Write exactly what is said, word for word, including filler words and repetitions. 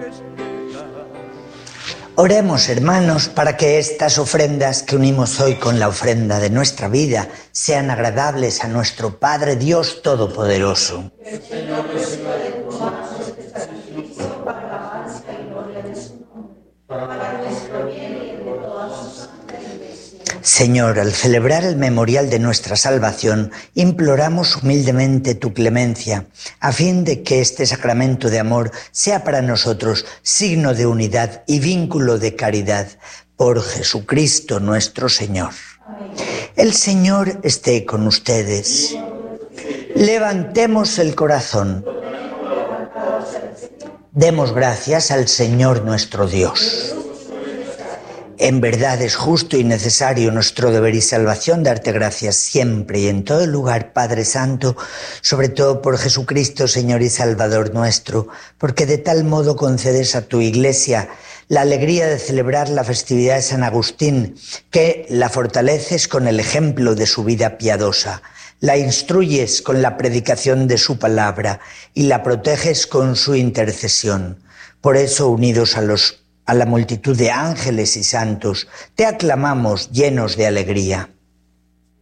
Oremos, hermanos, para que estas ofrendas que unimos hoy con la ofrenda de nuestra vida sean agradables a nuestro Padre Dios Todopoderoso. El Señor reciba de tus manos este sacrificio para la alabanza y gloria de su nombre, para nuestro bien y el de toda su santa Iglesia. Señor, al celebrar el memorial de nuestra salvación, imploramos humildemente tu clemencia, a fin de que este sacramento de amor sea para nosotros signo de unidad y vínculo de caridad. Por Jesucristo nuestro Señor. Amén. El Señor esté con ustedes. Levantemos el corazón. Demos gracias al Señor nuestro Dios. En verdad es justo y necesario nuestro deber y salvación darte gracias siempre y en todo lugar, Padre Santo, sobre todo por Jesucristo, Señor y Salvador nuestro, porque de tal modo concedes a tu Iglesia la alegría de celebrar la festividad de San Agustín, que la fortaleces con el ejemplo de su vida piadosa, la instruyes con la predicación de su palabra y la proteges con su intercesión. Por eso, unidos a los a la multitud de ángeles y santos, te aclamamos llenos de alegría.